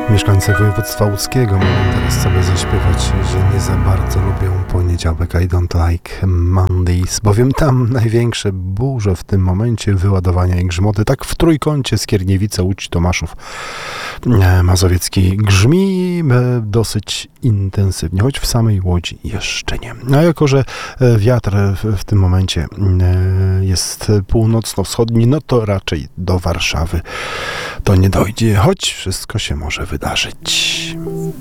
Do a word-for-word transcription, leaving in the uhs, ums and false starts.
Mieszkańcy województwa łódzkiego mogą teraz sobie zaśpiewać, że nie za bardzo lubią poniedziałek. I don't like Mondays, bowiem tam największe burze w tym momencie, wyładowania i grzmoty. Tak w trójkącie Skierniewice, Łódź, Tomaszów Mazowiecki grzmi dosyć intensywnie, choć w samej Łodzi jeszcze nie. A jako że wiatr w tym momencie jest północno-wschodni, no to raczej do Warszawy to nie dojdzie, choć wszystko się może wydarzyć.